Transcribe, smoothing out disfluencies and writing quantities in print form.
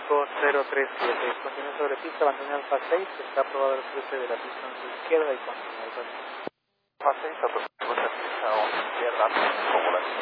5037. Continúe sobre pista, abandone Alfa 6, está aprobado el cruce de la pista en su izquierda y continúe. Alfa 6, aproximamos a pista a izquierda, como la